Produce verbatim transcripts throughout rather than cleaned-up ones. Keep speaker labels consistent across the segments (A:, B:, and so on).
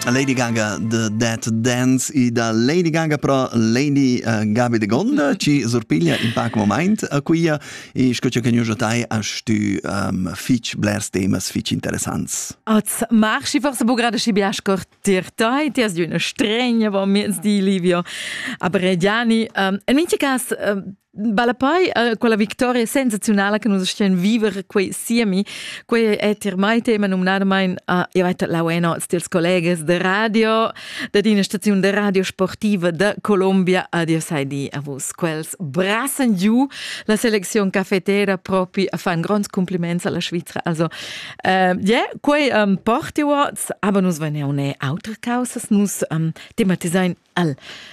A: Lady Gaga The Dead Dance e da Lady Gaga pro Lady uh, Gabi de Gonda ci sorpiglia in pac moment a qui e scoccia che noi tai a stu um, fitch blers temas fitch interessants.
B: Als machst du forse gerade schi biascor tirtai, ti has una strengna va mi di Livio. Aber Gianni, um, in minche cas um, Balapai, uh, quella vittoria sensazionale che noi stiamo vivere qui siemi, qui è ormai tema nominato mai, uh, io vedo la ueno stils colleghi de radio, da di una stazione de radio sportiva de Colombia, ad io sai di a vos quels brassen giù la selezione caffetera proprio a fare un grande complimento alla Svizzera. Also, uh, yeah, qui um, porti words, aber nus wenn ja ne altre causas, nus um, tematisieren al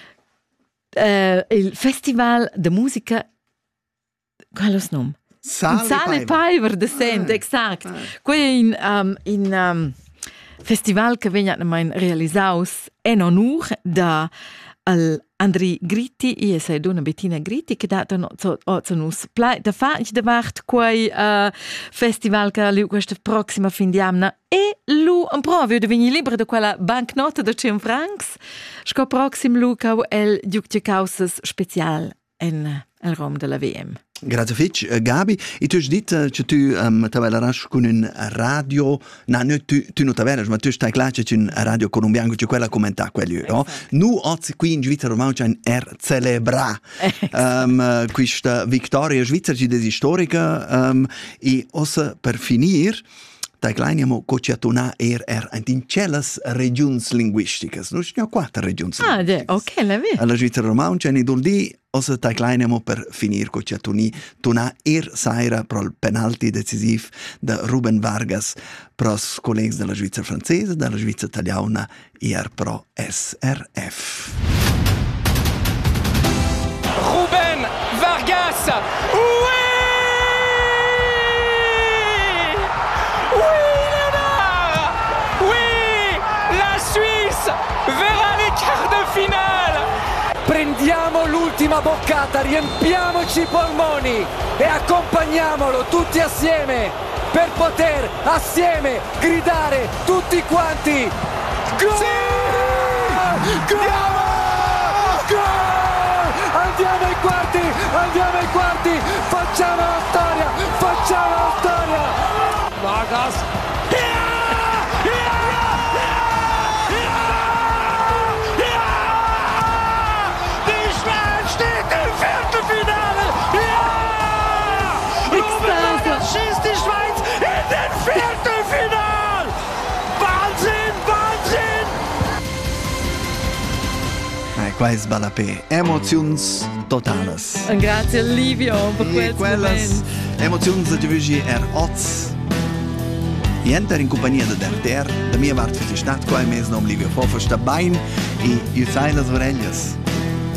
B: Uh, il festival de musica, qual è il nome?
A: Sale,
B: Sale Piver de Sent,
A: ah,
B: exact.
A: ah.
B: Qui è in, um, in um, festival che viene realizzato in onore da al Andri Gritti, io sei una Bettina Gritti, che dà no, so, so nus plai da fa, ich da vart quei uh, festival che lui questa prossima fin di anno e lui un proprio de venire libero da quella banknota da cien francs, sco proxim lu cau el giucce causas special en el rom della V M.
A: Grazie Fitch. Uh, Gabi, e tu hai detto che tu um, lavorassi con un radio, no, no tu, tu non lavori, ma tu stai claro che c'è un radio colombiano, che quella commenta quello, no? Noi oggi qui in Svizzera ormai c'è un er celebra um, questa vittoria svizzera, che è storica, um, e ossa per finire, dai kleiniamo cocciatona er er in celles regions linguisticas. Noi abbiamo quattro regions
B: Ah,
A: linguisticas.
B: de, ok, la vedi.
A: Alla Svizzera romana c'è un doldi, ossa dai kleiniamo per finire cocciatoni, tona er saira pro il penalti decisiv da Ruben Vargas pro s colleghi della Svizzera francese, della Svizzera italiana e er pro S R F.
C: Ruben Vargas! Oui! Oui, Léonard! Oui! La Suisse verrà nei quarts de finale!
D: Prendiamo l'ultima boccata, riempiamoci i polmoni e accompagniamolo tutti assieme per poter assieme gridare tutti quanti gol! Sì! Gol! Gol! Andiamo ai quarti, andiamo ai quarti, facciamo la storia, facciamo la storia! Vargas!
C: Viertelfinale! Ja! Ruben Vargas schießt die Schweiz in den Viertelfinale! Wahnsinn, Wahnsinn!
A: Eh, qua è sbalapè. Emozions totales.
B: Grazie Livio per
A: E
B: quel
A: quelles
B: momento.
A: emozions che vigi er oz. Enter in compagnia de der der, da mia vart für die Stadt, qua è mes nom Livio Fofa sta bain e io sai las orellas.